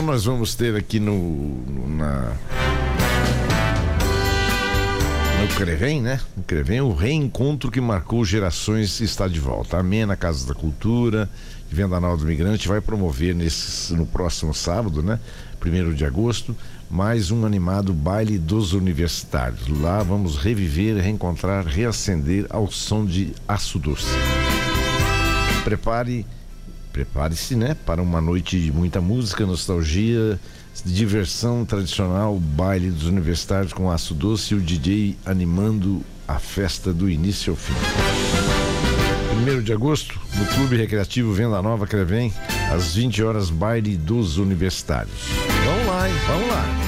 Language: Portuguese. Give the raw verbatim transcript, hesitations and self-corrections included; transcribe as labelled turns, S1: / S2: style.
S1: nós vamos ter aqui no, no na no Crevem, né? No Crevem, o reencontro que marcou gerações está de volta. A Mena, Casa da Cultura, Vendaval do Migrante, vai promover nesse, no próximo sábado, né? primeiro de agosto, mais um animado baile dos universitários. Lá vamos reviver, reencontrar, reacender ao som de Aço Doce. Prepare, prepare-se, né? Para uma noite de muita música, nostalgia, diversão tradicional, baile dos universitários com Aço Doce e o D J animando a festa do início ao fim. primeiro de agosto, no Clube Recreativo Venda Nova Crevem, às vinte horas, baile dos universitários. Vamos lá, hein? Vamos lá.